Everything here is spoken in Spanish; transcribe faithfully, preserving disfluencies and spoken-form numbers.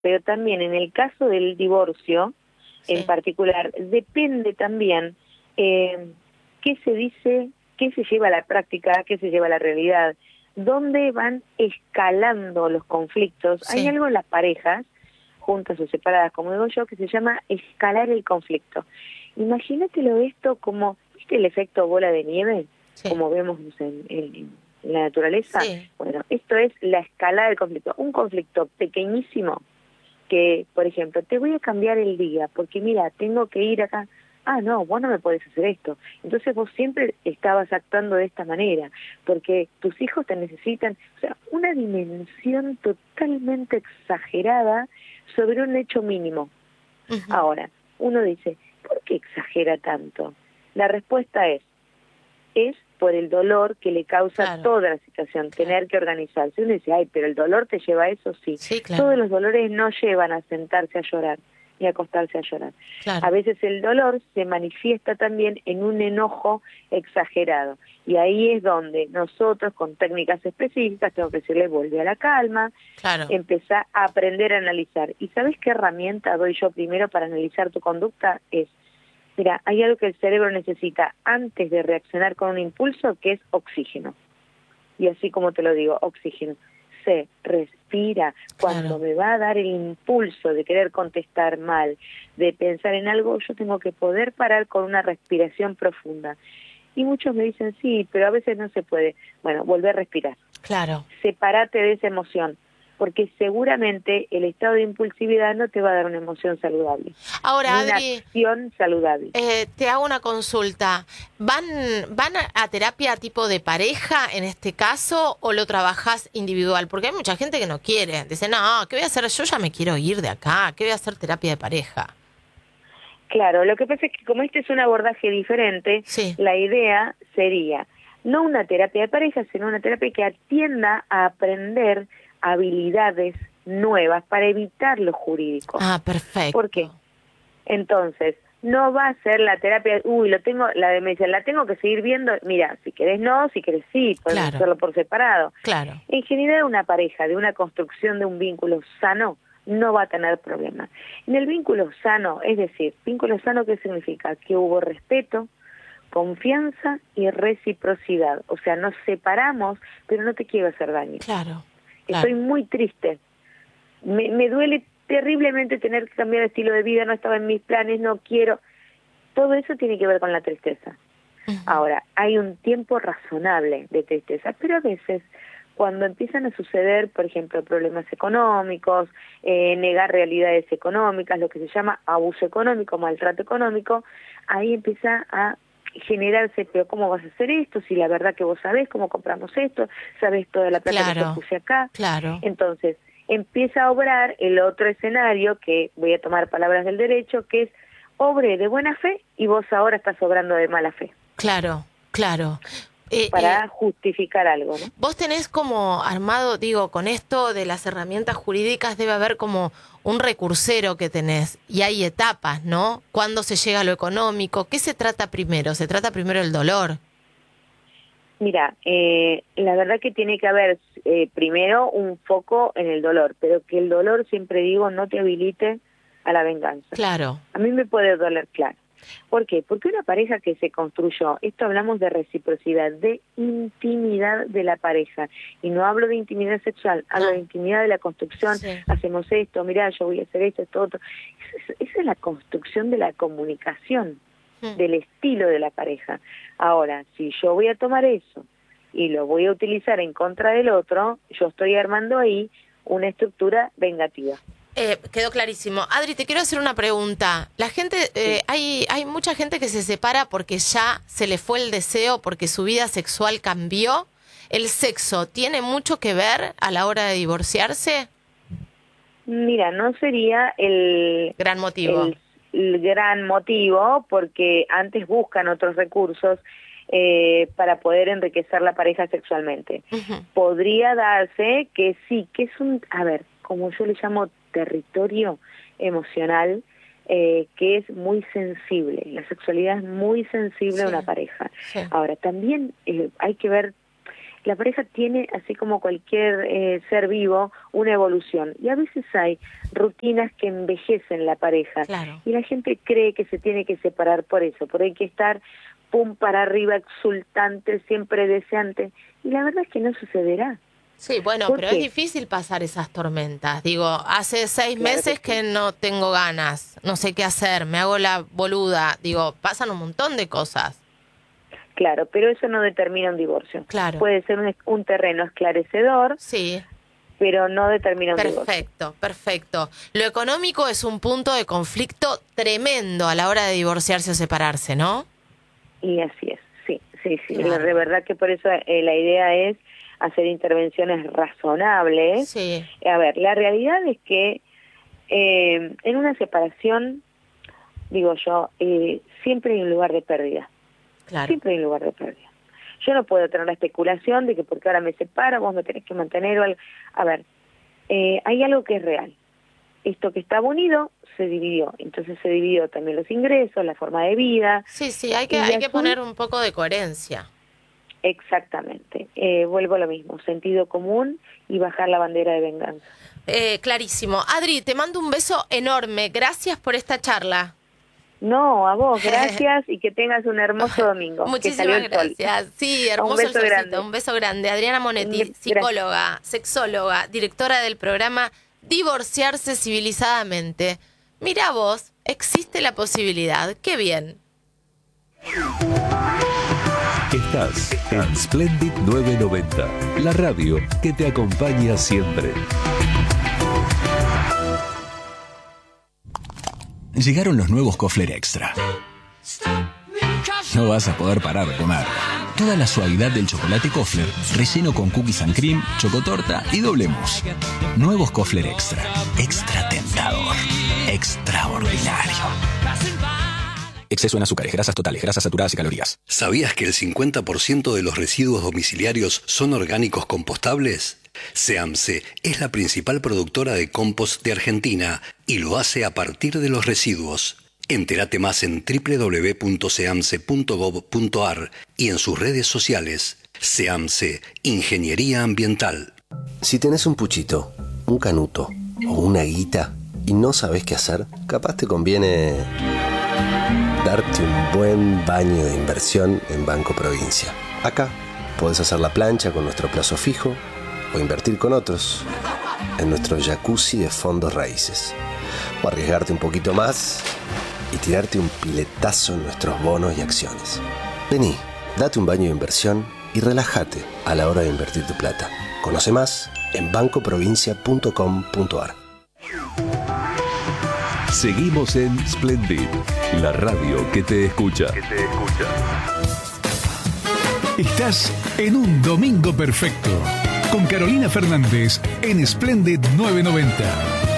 pero también en el caso del divorcio, sí. en particular, depende también eh, qué se dice, qué se lleva a la práctica, qué se lleva a la realidad, dónde van escalando los conflictos. Sí. Hay algo en las parejas, juntas o separadas, como digo yo, que se llama escalar el conflicto. Imagínatelo esto como, ¿viste el efecto bola de nieve? Sí. Como vemos en, en, en la naturaleza. Sí. Bueno, esto es la escalada del conflicto. Un conflicto pequeñísimo que, por ejemplo, te voy a cambiar el día porque mira, tengo que ir acá. Ah, no, vos no me podés hacer esto. Entonces vos siempre estabas actuando de esta manera, porque tus hijos te necesitan. O sea, una dimensión totalmente exagerada sobre un hecho mínimo. Uh-huh. Ahora, uno dice, ¿por qué exagera tanto? La respuesta es, es por el dolor que le causa Claro. toda la situación, claro. Tener que organizarse. Uno dice, ay, pero el dolor te lleva a eso, sí. Sí, claro. Todos los dolores no llevan a sentarse a llorar ni a acostarse a llorar. Claro. A veces el dolor se manifiesta también en un enojo exagerado. Y ahí es donde nosotros, con técnicas específicas, tengo que decirle, vuelve a la calma, claro. empezá a aprender a analizar. ¿Y sabes qué herramienta doy yo primero para analizar tu conducta? Es, mira, hay algo que el cerebro necesita antes de reaccionar con un impulso, que es oxígeno. Y así como te lo digo, oxígeno. Se respira. Cuando claro. me va a dar el impulso de querer contestar mal, de pensar en algo, yo tengo que poder parar con una respiración profunda. Y muchos me dicen, sí, pero a veces no se puede. Bueno, volver a respirar. Claro. Separate de esa emoción, porque seguramente el estado de impulsividad no te va a dar una emoción saludable. Ahora, ni una Adri, acción saludable. Eh, te hago una consulta. ¿Van, van a, a terapia tipo de pareja en este caso o lo trabajás individual? Porque hay mucha gente que no quiere. Dice, no, ¿qué voy a hacer? Yo ya me quiero ir de acá. ¿Qué voy a hacer terapia de pareja? Claro, lo que pasa es que como este es un abordaje diferente, sí. La idea sería no una terapia de pareja, sino una terapia que atienda a aprender habilidades nuevas para evitar lo jurídico. Ah, perfecto. ¿Por qué? Entonces, no va a ser la terapia, uy, lo tengo, la de me dicen, la tengo que seguir viendo, mira, si querés no, si querés sí, podemos claro. hacerlo por separado. Claro. En general, una pareja de una construcción de un vínculo sano no va a tener problemas. En el vínculo sano, es decir, vínculo sano, ¿qué significa? Que hubo respeto, confianza y reciprocidad. O sea, nos separamos, pero no te quiero hacer daño. Claro. Estoy claro. muy triste. Me, me duele terriblemente tener que cambiar de estilo de vida, no estaba en mis planes, no quiero. Todo eso tiene que ver con la tristeza. Uh-huh. Ahora, hay un tiempo razonable de tristeza, pero a veces cuando empiezan a suceder, por ejemplo, problemas económicos, eh, negar realidades económicas, lo que se llama abuso económico, maltrato económico, ahí empieza a generarse, pero ¿cómo vas a hacer esto? Si la verdad que vos sabés cómo compramos esto, sabés toda la plata claro. que yo puse acá. Claro. Entonces, empieza a obrar el otro escenario, que voy a tomar palabras del derecho, que es obre de buena fe y vos ahora estás obrando de mala fe. Claro, claro. Eh, para eh, justificar algo, ¿no? Vos tenés como armado, digo, con esto de las herramientas jurídicas debe haber como un recursero que tenés y hay etapas, ¿no? ¿Cuándo se llega a lo económico? ¿Qué se trata primero? ¿Se trata primero el dolor? Mira, eh, la verdad que tiene que haber eh, primero un foco en el dolor, pero que el dolor, siempre digo, no te habilite a la venganza. Claro. A mí me puede doler, claro. ¿Por qué? Porque una pareja que se construyó, esto hablamos de reciprocidad, de intimidad de la pareja, y no hablo de intimidad sexual, hablo no. de intimidad de la construcción, sí. hacemos esto, mirá, yo voy a hacer esto, esto, otro. Esa es, esa es la construcción de la comunicación, mm. del estilo de la pareja. Ahora, si yo voy a tomar eso y lo voy a utilizar en contra del otro, yo estoy armando ahí una estructura vengativa. Eh, quedó clarísimo. Adri, te quiero hacer una pregunta. La gente, eh, sí. hay, hay mucha gente que se separa porque ya se le fue el deseo, porque su vida sexual cambió. ¿El sexo tiene mucho que ver a la hora de divorciarse? Mira, no sería el gran motivo. El, el gran motivo, porque antes buscan otros recursos eh, para poder enriquecer la pareja sexualmente. Uh-huh. Podría darse que sí, que es un, a ver, como yo le llamo territorio emocional, eh, que es muy sensible. La sexualidad es muy sensible sí. a una pareja. Sí. Ahora, también eh, hay que ver, la pareja tiene, así como cualquier eh, ser vivo, una evolución. Y a veces hay rutinas que envejecen la pareja. Claro. Y la gente cree que se tiene que separar por eso, por hay que estar pum para arriba, exultante, siempre deseante. Y la verdad es que no sucederá. Sí, bueno, pero qué? es difícil pasar esas tormentas. Digo, hace seis Claro meses que sí. que no tengo ganas, no sé qué hacer, me hago la boluda. Digo, pasan un montón de cosas. Claro, pero eso no determina un divorcio. Claro. Puede ser un, un terreno esclarecedor, Sí. pero no determina un divorcio. Perfecto, perfecto. Lo económico es un punto de conflicto tremendo a la hora de divorciarse o separarse, ¿no? Y así es, sí, sí, sí. Claro. La, de verdad que por eso eh, la idea es hacer intervenciones razonables. Sí. A ver, la realidad es que eh, en una separación, digo yo, eh, siempre hay un lugar de pérdida. Claro. Siempre hay un lugar de pérdida. Yo no puedo tener la especulación de que porque ahora me separo, vos me tenés que mantener o algo. A ver, eh, hay algo que es real. Esto que estaba unido se dividió, entonces se dividió también los ingresos, la forma de vida. Sí, sí, hay que, Y hay que azul- poner un poco de coherencia. Exactamente. Eh, vuelvo a lo mismo, sentido común y bajar la bandera de venganza. Eh, clarísimo. Adri, te mando un beso enorme. Gracias por esta charla. No, a vos, gracias y que tengas un hermoso domingo. que salió Muchísimas el sol. gracias. Sí, Un hermoso beso el solcito. grande. Un beso grande. Adriana Monetti, Gracias. psicóloga, sexóloga, directora del programa Divorciarse Civilizadamente. Mirá vos, existe la posibilidad. Qué bien. Estás en Splendid novecientos noventa, la radio que te acompaña siempre. Llegaron los nuevos Kofler Extra. No vas a poder parar de comer. Toda la suavidad del chocolate Kofler, relleno con cookies and cream, chocotorta y doble mousse. Nuevos Kofler Extra. Extra tentador. Extraordinario. Exceso en azúcares, grasas totales, grasas saturadas y calorías. ¿Sabías que el cincuenta por ciento de los residuos domiciliarios son orgánicos compostables? SEAMSE es la principal productora de compost de Argentina y lo hace a partir de los residuos. Entérate más en doble u doble u doble u punto seamse punto gob punto ar y en sus redes sociales. SEAMSE, Ingeniería Ambiental. Si tenés un puchito, un canuto o una guita y no sabés qué hacer, capaz te conviene darte un buen baño de inversión en Banco Provincia. Acá podés hacer la plancha con nuestro plazo fijo o invertir con otros en nuestro jacuzzi de fondos raíces. O arriesgarte un poquito más y tirarte un piletazo en nuestros bonos y acciones. Vení, date un baño de inversión y relájate a la hora de invertir tu plata. Conoce más en banco provincia punto com punto ar. Seguimos en Splendid, la radio que te escucha. Que te escucha. Estás en un domingo perfecto con Carolina Fernández en Splendid novecientos noventa.